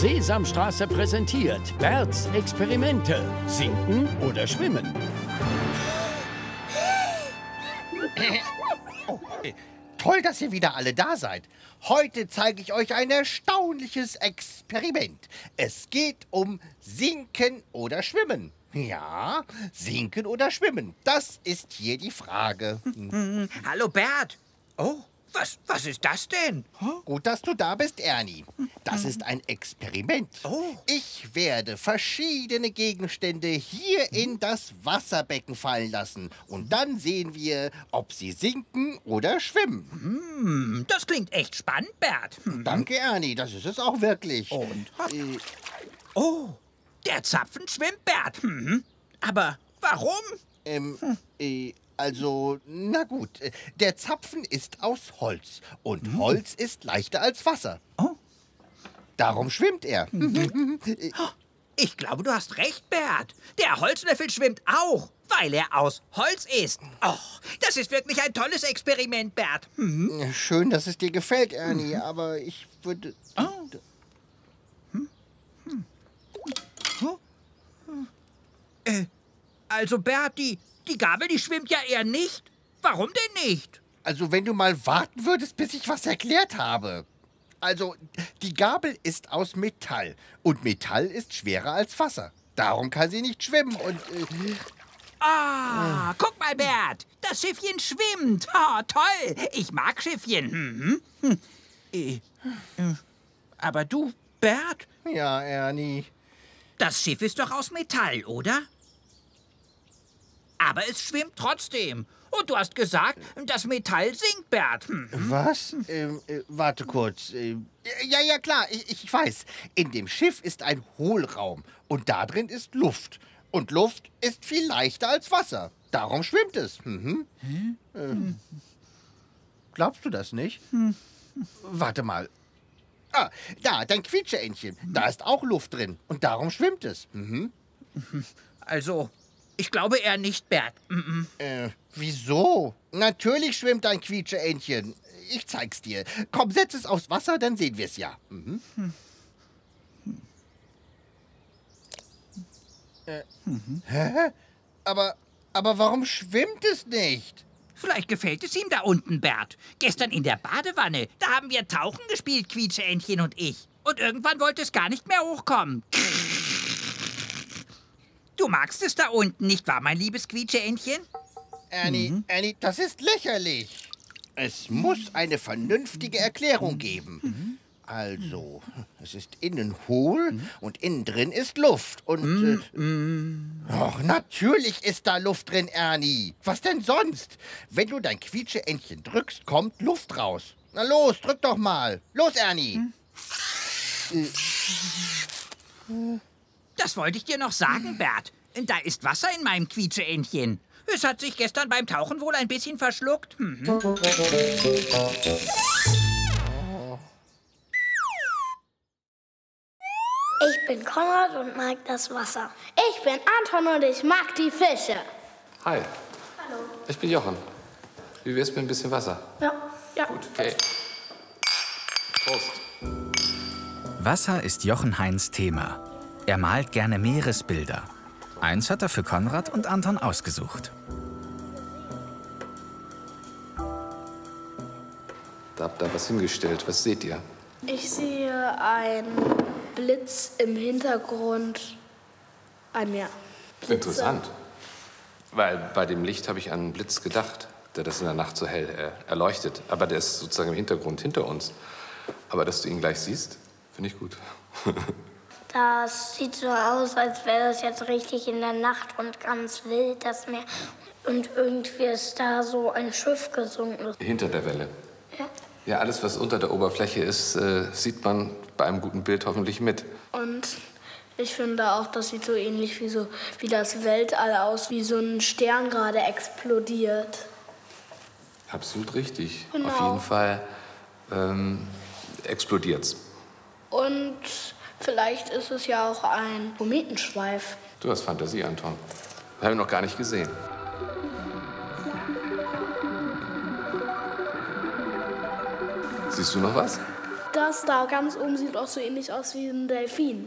Sesamstraße präsentiert Berts Experimente. Sinken oder schwimmen? Toll, dass ihr wieder alle da seid. Heute zeige ich euch ein erstaunliches Experiment. Es geht um Sinken oder Schwimmen. Ja, sinken oder schwimmen. Das ist hier die Frage. Hallo Bert. Oh, was ist das denn? Gut, dass du da bist, Ernie. Das ist ein Experiment. Oh. Ich werde verschiedene Gegenstände hier in das Wasserbecken fallen lassen. Und dann sehen wir, ob sie sinken oder schwimmen. Das klingt echt spannend, Bert. Danke, Ernie. Das ist es auch wirklich. Und? Oh, der Zapfen schwimmt, Bert. Aber warum? Also, na gut. Der Zapfen ist aus Holz. Und Holz ist leichter als Wasser. Oh. Darum schwimmt er. Ich glaube, du hast recht, Bert. Der Holzlöffel schwimmt auch, weil er aus Holz ist. Oh, das ist wirklich ein tolles Experiment, Bert. Schön, dass es dir gefällt, Ernie. Aber ich würde... Also, Bert, die Gabel, die schwimmt ja eher nicht. Warum denn nicht? Also, wenn du mal warten würdest, bis ich was erklärt habe. Also, die Gabel ist aus Metall. Und Metall ist schwerer als Wasser. Darum kann sie nicht schwimmen und... Guck mal, Bert. Das Schiffchen schwimmt. Oh, toll. Ich mag Schiffchen. Aber du, Bert, Ja, Ernie. das Schiff ist doch aus Metall, oder? Aber es schwimmt trotzdem. Und du hast gesagt, das Metall sinkt, Bert. Was? Warte kurz. Ja, klar, ich weiß. In dem Schiff ist ein Hohlraum. Und da drin ist Luft. Und Luft ist viel leichter als Wasser. Darum schwimmt es. Glaubst du das nicht? Warte mal. Da, dein Quietscheentchen. Da ist auch Luft drin. Und darum schwimmt es. Also, ich glaube eher nicht, Bert. Wieso? Natürlich schwimmt dein Quietscheentchen. Ich zeig's dir. Komm, setz es aufs Wasser, dann sehen wir's ja. Hä? Aber warum schwimmt es nicht? Vielleicht gefällt es ihm da unten, Bert. Gestern in der Badewanne, da haben wir Tauchen gespielt, Quietscheentchen und ich. Und irgendwann wollte es gar nicht mehr hochkommen. Du magst es da unten, nicht wahr, mein liebes Quietscheentchen? Ernie, das ist lächerlich. Es muss eine vernünftige Erklärung geben. Also, es ist innen hohl und innen drin ist Luft. Und, natürlich ist da Luft drin, Ernie. Was denn sonst? Wenn du dein Quietscheentchen drückst, kommt Luft raus. Na los, drück doch mal. Los, Ernie. Das wollte ich dir noch sagen, Bert. Da ist Wasser in meinem Quietscheentchen. Es hat sich gestern beim Tauchen wohl ein bisschen verschluckt. Ich bin Konrad und mag das Wasser. Ich bin Anton und ich mag die Fische. Hi, Hallo. ich bin Jochen. Wie wär's mit ein bisschen Wasser? Ja. Gut, okay. Prost. Wasser ist Jochen Heins Thema. Er malt gerne Meeresbilder. Eins hat er für Konrad und Anton ausgesucht. Da habt ihr was hingestellt. Was seht ihr? Ich sehe einen Blitz im Hintergrund. Ein Meer. Blitze. Interessant. Weil bei dem Licht habe ich an einen Blitz gedacht, der das in der Nacht so hell erleuchtet. Aber der ist sozusagen im Hintergrund hinter uns. Aber dass du ihn gleich siehst, finde ich gut. Das sieht so aus, als wäre das jetzt richtig in der Nacht und ganz wild, das Meer. Und irgendwie ist da so ein Schiff gesunken. Hinter der Welle. Ja. Ja, alles, was unter der Oberfläche ist, sieht man bei einem guten Bild hoffentlich mit. Und ich finde auch, das sieht so ähnlich wie das Weltall aus, wie so ein Stern gerade explodiert. Absolut richtig. Genau. Auf jeden Fall explodiert's. Und vielleicht ist es ja auch ein Kometenschweif. Du hast Fantasie, Anton. Das haben wir noch gar nicht gesehen. Da das da ganz oben sieht auch so ähnlich aus wie ein Delfin.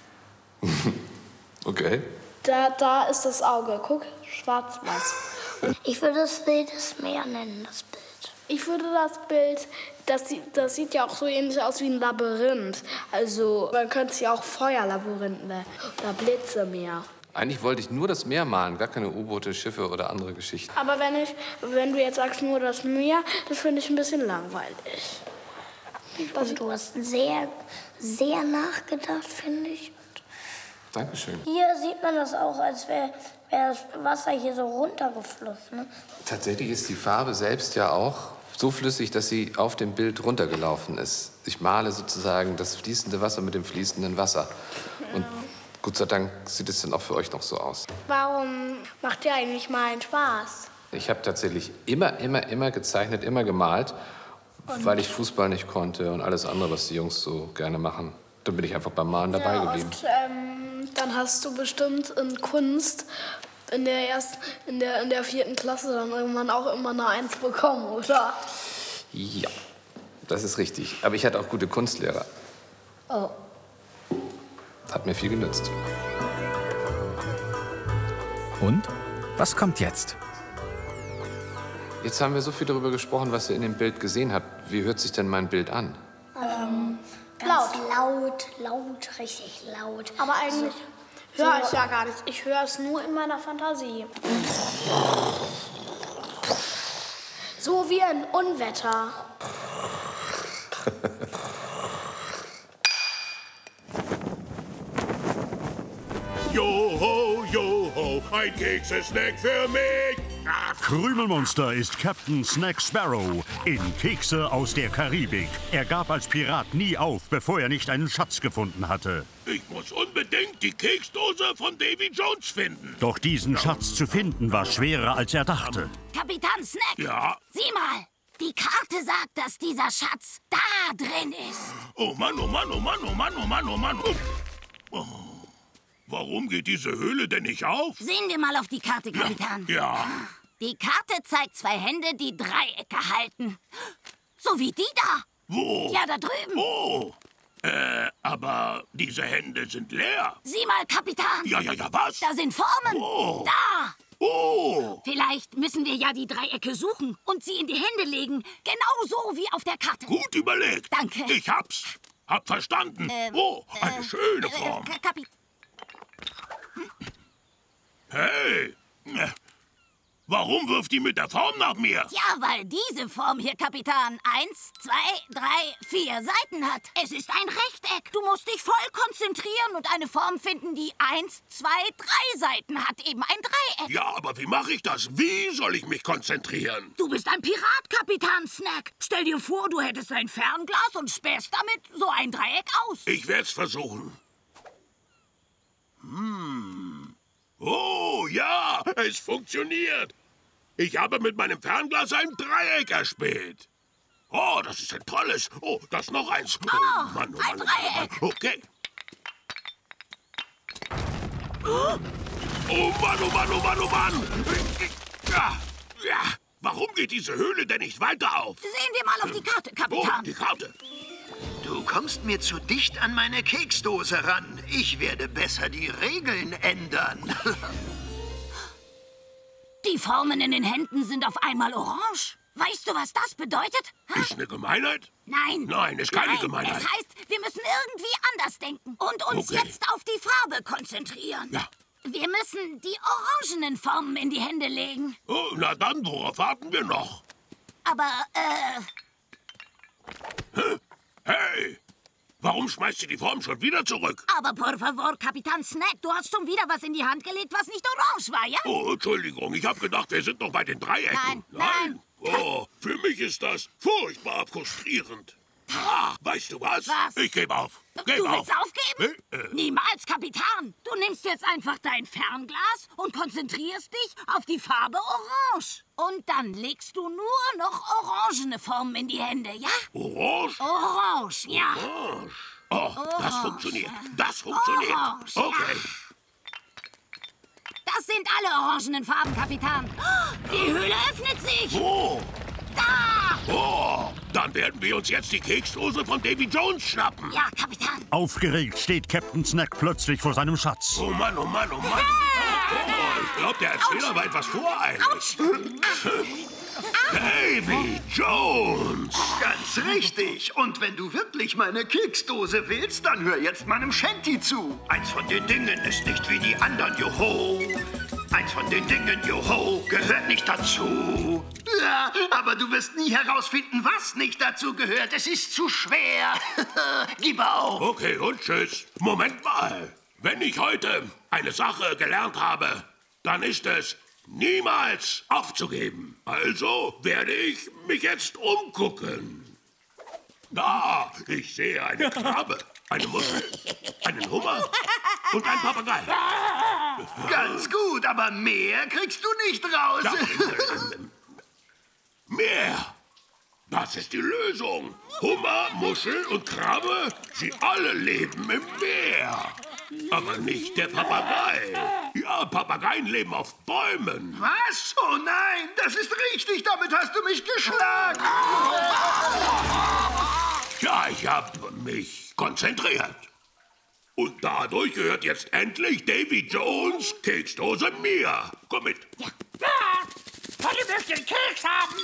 Okay. Da ist das Auge. Guck, schwarz-weiß. Ich würde es Wildes Meer nennen, das Bild. Ich würde das Bild, das sieht ja auch so ähnlich aus wie ein Labyrinth. Also man könnte es ja auch Feuerlabyrinth nennen oder Blitzemeer. Eigentlich wollte ich nur das Meer malen, gar keine U-Boote, Schiffe oder andere Geschichten. Aber wenn du jetzt sagst nur das Meer, das finde ich ein bisschen langweilig. Also du hast sehr, sehr nachgedacht, finde ich. Dankeschön. Hier sieht man das auch, als wäre das Wasser hier so runtergeflossen. Ne? Tatsächlich ist die Farbe selbst ja auch so flüssig, dass sie auf dem Bild runtergelaufen ist. Ich male sozusagen das fließende Wasser mit dem fließenden Wasser. Und Gott sei Dank sieht es dann auch für euch noch so aus. Warum macht dir eigentlich Malen Spaß? Ich habe tatsächlich immer gezeichnet, immer gemalt, weil ich Fußball nicht konnte und alles andere, was die Jungs so gerne machen. Dann bin ich einfach beim Malen dabei geblieben. Und dann hast du bestimmt in Kunst in der 4. Klasse dann irgendwann auch immer eine 1 bekommen, oder? Ja, das ist richtig. Aber ich hatte auch gute Kunstlehrer. Oh. Hat mir viel genützt. Und? Was kommt jetzt? Jetzt haben wir so viel darüber gesprochen, was ihr in dem Bild gesehen habt. Wie hört sich denn mein Bild an? Ganz laut, richtig laut. Aber eigentlich höre ich ja gar nichts. Ich höre es nur in meiner Fantasie. So wie ein Unwetter. Joho, joho, ein Kekse-Snack für mich. Krümelmonster ist Captain Snack Sparrow in Kekse aus der Karibik. Er gab als Pirat nie auf, bevor er nicht einen Schatz gefunden hatte. Ich muss unbedingt die Keksdose von Davy Jones finden. Doch diesen Schatz zu finden war schwerer, als er dachte. Kapitän Snack! Ja? Sieh mal! Die Karte sagt, dass dieser Schatz da drin ist. Oh Mann, oh Mann, oh Mann, oh Mann, oh Mann, oh Mann. Oh. Warum geht diese Höhle denn nicht auf? Sehen wir mal auf die Karte, Kapitän. Ja. Die Karte zeigt 2 Hände, die Dreiecke halten. So wie die da. Wo? Ja, da drüben. Oh. Aber diese Hände sind leer. Sieh mal, Kapitän. Ja, was? Da sind Formen. Oh. Da. Oh. Vielleicht müssen wir ja die Dreiecke suchen und sie in die Hände legen. Genauso wie auf der Karte. Gut überlegt. Danke. Ich hab's. Hab verstanden. Eine schöne Form. Hey. Warum wirft die mit der Form nach mir? Ja, weil diese Form hier, Kapitän, 1, 2, 3, 4 Seiten hat. Es ist ein Rechteck. Du musst dich voll konzentrieren und eine Form finden, die 1, 2, 3 Seiten hat. Eben ein Dreieck. Ja, aber wie mache ich das? Wie soll ich mich konzentrieren? Du bist ein Pirat, Kapitän Snack. Stell dir vor, du hättest ein Fernglas und spähst damit so ein Dreieck aus. Ich werde es versuchen. Oh, ja, es funktioniert. Ich habe mit meinem Fernglas ein Dreieck erspäht. Oh, das ist ein tolles. Oh, das noch eins. Oh, Mann, ein Dreieck. Okay. Oh Mann, oh Mann, oh Mann, oh Mann. Ja. Warum geht diese Höhle denn nicht weiter auf? Sehen wir mal auf die Karte, Kapitän. Oh, die Karte. Du kommst mir zu dicht an meine Keksdose ran. Ich werde besser die Regeln ändern. Die Formen in den Händen sind auf einmal orange. Weißt du, was das bedeutet? Ist eine Gemeinheit? Nein. Nein, ist keine Gemeinheit. Das heißt, wir müssen irgendwie anders denken und uns jetzt auf die Farbe konzentrieren. Ja. Wir müssen die orangenen Formen in die Hände legen. Oh, na dann, worauf warten wir noch? Aber, Hey! Warum schmeißt sie die Form schon wieder zurück? Aber por favor, Kapitän Snack, du hast schon wieder was in die Hand gelegt, was nicht orange war, ja? Oh, Entschuldigung, ich habe gedacht, wir sind noch bei den Dreiecken. Nein. Oh, für mich ist das furchtbar frustrierend. Ah, weißt du was? Was? Ich gebe auf. Du willst aufgeben? Niemals, Kapitän. Du nimmst jetzt einfach dein Fernglas und konzentrierst dich auf die Farbe Orange. Und dann legst du nur noch orangene Formen in die Hände, ja? Orange? Orange, ja. Orange. Oh, das funktioniert. Das funktioniert. Orange, okay. Ja. Das sind alle orangenen Farben, Kapitän. Die Höhle öffnet sich. Oh, Da! Oh, dann werden wir uns jetzt die Keksdose von Davy Jones schnappen. Ja, Kapitän. Aufgeregt steht Captain Snack plötzlich vor seinem Schatz. Oh Mann, oh Mann, oh Mann. Oh, ich glaube, der Erzähler war etwas voreilig. Davy Jones! Ganz richtig. Und wenn du wirklich meine Keksdose willst, dann hör jetzt meinem Shanty zu. Eins von den Dingen ist nicht wie die anderen, joho. Eins von den Dingen, joho, gehört nicht dazu. Ja, aber du wirst nie herausfinden, was nicht dazu gehört. Es ist zu schwer. Gib auf. Okay, und tschüss. Moment mal. Wenn ich heute eine Sache gelernt habe, dann ist es, niemals aufzugeben. Also werde ich mich jetzt umgucken. Da, ich sehe eine Krabbe, eine Muschel, einen Hummer und einen Papagei. Ganz gut, aber mehr kriegst du nicht raus. Ja, mehr. Das ist die Lösung. Hummer, Muschel und Krabbe, sie alle leben im Meer. Aber nicht der Papagei. Ja, Papageien leben auf Bäumen. Was? Oh nein, das ist richtig. Damit hast du mich geschlagen. Ja, ich habe mich konzentriert. Und dadurch gehört jetzt endlich Davy Jones Keksdose mir. Komm mit. Ja. Polly möchte den Keks haben.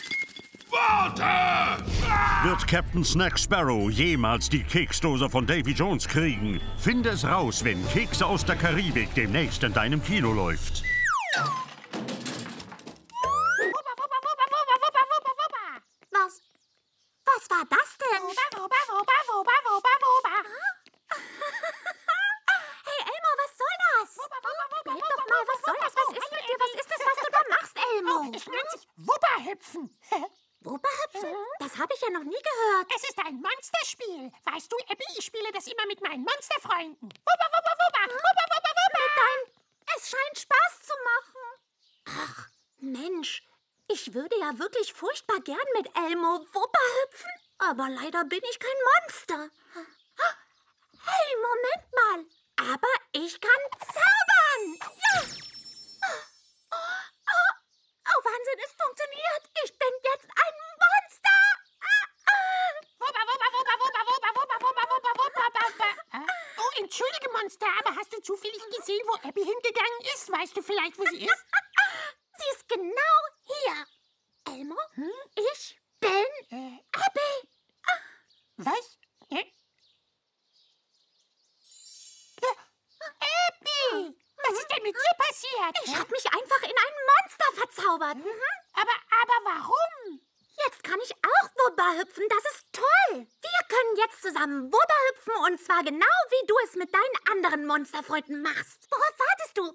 Warte! Wird Captain Snack Sparrow jemals die Keksdose von Davy Jones kriegen? Finde es raus, wenn Kekse aus der Karibik demnächst in deinem Kino läuft. Was war das denn? Hey, Elmo, was soll das? Bleib doch mal, was soll das? Was ist mit dir? Was ist das, was du da machst, Elmo? Es nennt sich Wupperhüpfen. Wupperhüpfen? Das habe ich ja noch nie gehört. Es ist ein Monsterspiel. Weißt du, Abby, ich spiele das immer mit meinen Monsterfreunden. Wupper, wupper, wupper. Wupper, wupper, wupper. Es scheint Spaß zu machen. Ach, Mensch. Ich würde ja wirklich furchtbar gern mit Elmo Wupperhüpfen, aber leider bin ich kein Monster. Hey, Moment mal. Aber ich kann zaubern. Ja. Oh, Wahnsinn, es funktioniert. Ich bin jetzt ein Monster. Wupper, wupper, wupper, wupper, wupper, wupper, wupper, wupper, wupper, wupper. Oh, entschuldige, Monster, aber hast du zufällig gesehen, wo Abby hingegangen ist? Weißt du vielleicht, wo sie ist? Sie ist genau hier. Elmo, ich bin Abby. Was? Abby! Was ist denn mit dir passiert? Ich habe mich einfach in ein Monster verzaubert. Aber warum? Jetzt kann ich auch Wupperhüpfen. Das ist toll. Wir können jetzt zusammen Wupperhüpfen und zwar genau wie du es mit deinen anderen Monsterfreunden machst. Worauf wartest du?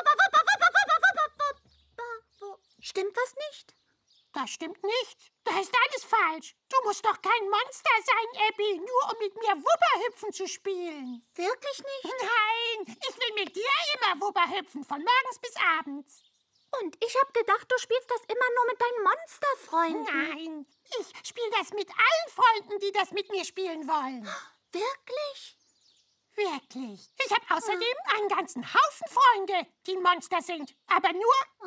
Stimmt was nicht? Das stimmt nicht. Da ist alles falsch. Du musst doch kein Monster sein, Abby, nur um mit mir Wupperhüpfen zu spielen. Wirklich nicht? Nein, ich will mit dir immer Wupperhüpfen, von morgens bis abends. Und ich habe gedacht, du spielst das immer nur mit deinen Monsterfreunden. Nein, ich spiele das mit allen Freunden, die das mit mir spielen wollen. Wirklich? Wirklich. Ich habe außerdem einen ganzen Haufen Freunde, die Monster sind. Aber nur